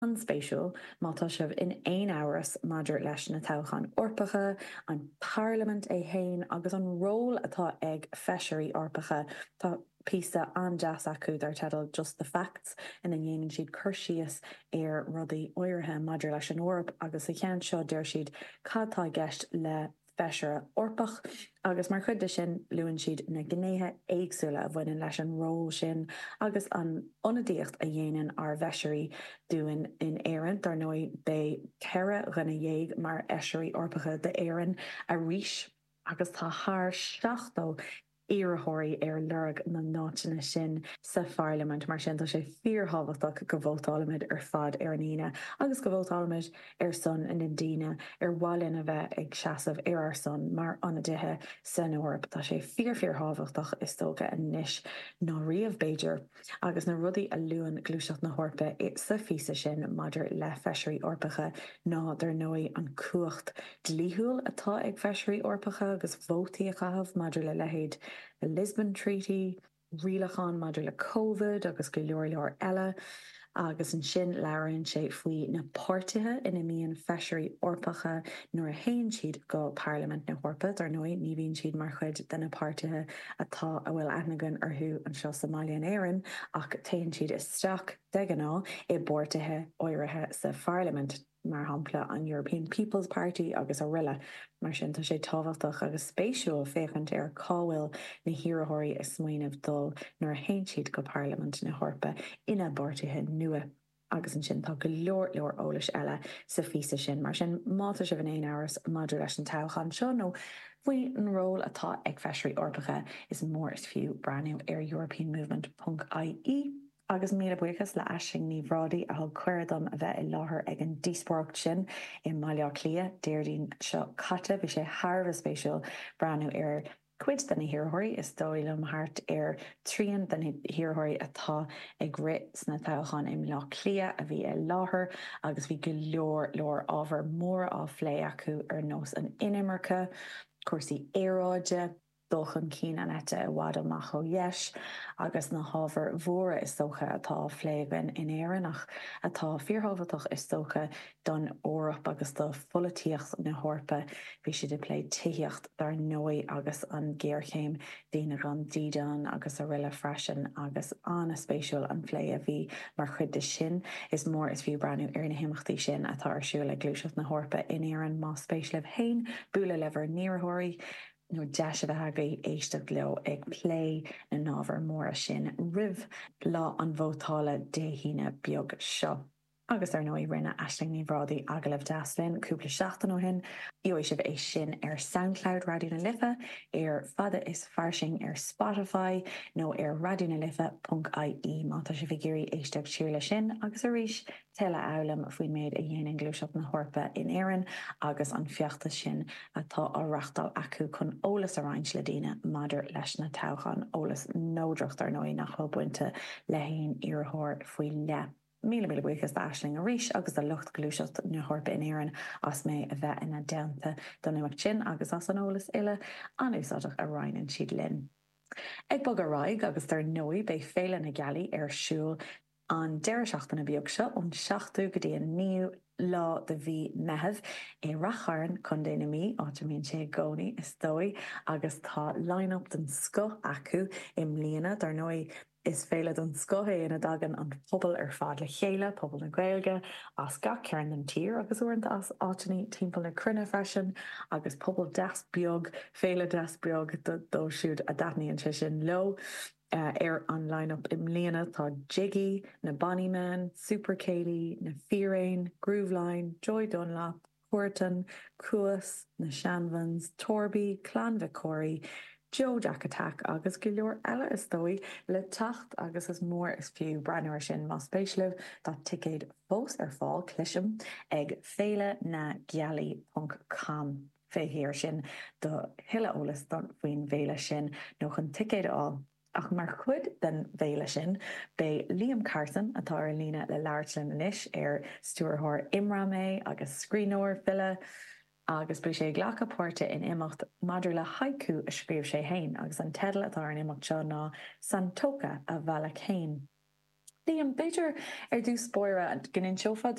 Anspéisiúil má tá sibh in éon áras maidir leis na toghchan orpacha, an Parliament é héin agus an ról atá ag feisirí orpacha tá písa andeas acu ar tedal just the facts ina dhéanann siad chuirsíos ar rudaí oirithe maidir leis an Eorp agus a cheann seo deir siad cadtá gceist le feisire orpach agus mar chud de sin luann siad na gnéthe éagsúla a bhaineann leis an ról sin agus an ionadaíocht a dhéanann ar bheisirí dúin in éireann dar nói bé ceire rinne dhéag mar eisirí orpacha de éireann a ríis agus tá thar seachtó iarthóirí ar lereg na náiteanna sin sa Parliament mar sin tá sé fíorthabhachtach go bhótálamid ar fad ar an ine agus go bhótálamid ar son in Indíne ar bháilinn a bheith ag seasamh ar son mar anna dithe san Eorp tá sé fíorthabhachtach is tóga in níis ná riamh Beiidir agus na rudaí a luúan glúiseacht na hhorpa sa físa sin maidir le feisirí orpacha ná dar nói an cuacht dlíthúil atá ag feisirí orpacha agus bhótaí a chahabh maidir le lehéad the Lisbon Treaty, rialachan maidir le COVID agus go leor eile agus an sin leabharann sé faoi na páirtithe ina mííon feisirí orpacha nuair a héann siad go Parliament na hhorpa ar nói ní bhíonn siad mar chuid den na páirtithe atá a bhfuil aithneagan arthú an seo Somália an éireann ach taonn siad isteach de gná I bórtathe oirithe sa Parliament mar hampla an European People's Party agus a riile mar sin tá sé tábhachtach agus spéisiúil féchant ar cáhfuil na hiarrthóirí is smaoinemh dul nuair a héann siad go Parliament na hhorpa ina bórtathe nua. Agus an sin tá go leor ólais eile sa físa sin mar sin máta sibh in éon áras maidir leis an toghchan seo nó faoi an ról atá ag feisirí orpacha is mór is fiú braniú ar europeanmovement.ie agus míle buchas le eising ní bhrádaí a thug cuireadm a bheith I láthair ag an díospóireacht sin I Mbaile Átha Cliath déirdín seo caite bhí sé tharbh spéisiúil braniú ar cuid den na hiarrthóirí is dóilm hart ar tríon den hiarrthóirí atá ag rit sna toghchan I Mbaile Átha Cliath a bhí I láthair agus bhí go leor ábhar mór á phlé acu ar nós an inimirce, cuasaí éráide, dulchan cín an ete I bhfad amach ó dheis agus na hábhar mhóra is tócha atá phléigean in éireann ach atá fíorthabhachtach is tócha don Eorp agus do pholaíocht na hhorpa bhí siad I lé tíocht dar nói agus an ggéirchéim daoine gan dídan agus a riile freisin agus anna spéisiúil an phlé a bhí mar chud de sin is mór is fiú braniú ar na himachtaí sin atá arsúil le glúiseacht na hhorpa in éireann má spéisiúil hain bualadh leibhar níorthóirí nó deise a hagaí éisteach leo ag play na nábhar móra sin rih lá an bhótála déhíine beag seo. Agus ar nói rinne eisling ní bhrádaí agaibh deaslinn cúpla seachtain ó hin, Ioi sibh é sin ar SoundCloud Radio na Lifa, ar fada is farsing ar Spotify nó ar radionalifa.ie má tá sé figurí éisteach siúla sin agus a ríis teile elam faoin méid a dhéanaan glúiseacht na hhorpa in éireann agus an fiochta sin atá áreachtal acu chun ólas a roinnt le daine maidir leis na toghchan ólas nódrocht ar nói nach chobuinte le haon iarrthóir faoi le. Míle buchas aisling a ríis agus a lucht glúiseacht na hhorpa in éireann as mé a bheith ina deanta don imeach sin agus as an ólas ile an úsáideach a roiinann siad linn. Ag bog a raig agus tar nói bé féile na gealaí ar siúl an deire seachtainna beag seo ón 7 go dtí níú lá de bhí mehebh I racharn chun déana mí áitimíonn sé gcónaí is dói agus tá line-up den sco acu I mbliana dar nói is féile don scothe ina dagan an pobl ar fad le chéile, pobl na Gaeilge, as ga ceann an tír agus uint as átaní timpeall na crunne freisin agus pobl deas beag, féile deas beag dó siúd a datníonn sé sin lo. Ar an line-up I mbliana tá Jiggy, na Bonnyman, Super Katie, na Fearain, Grooveline, Joy Dunlop, Horton, Cuas, na Shanvans, Torby, Clan Vicori, Joe Jack Attack agus go leor eile is dói le tacht agus is mór is fiú brenuir sin má spéisiúh dá ticéad fós ar fáil clisim ag féile na gealaí.com féhir sin do hiile ólas don faoin bhéile sin nó chun ticéad á. Ach mar chud den bhéile sin, bé Liam Carson atá ar lína le leirtlin inis ar stúrthóir imramé agus scríóir fille, agus brí sé ghlacha páirte in imacht maidir le haiku a scríomh sé hain agus an tedal atá an imacht seo ná Santoka a bhealach hain. Liam, beidir ar dús spóire gin in seofa